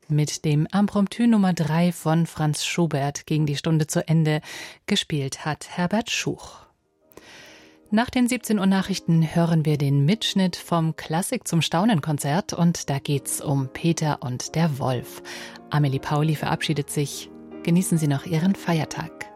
Mit dem Impromptu Nummer 3 von Franz Schubert ging die Stunde zu Ende. Gespielt hat Herbert Schuch. Nach den 17 Uhr Nachrichten hören wir den Mitschnitt vom Klassik zum Staunen-Konzert und da geht's um Peter und der Wolf. Amelie Pauli verabschiedet sich. Genießen Sie noch Ihren Feiertag.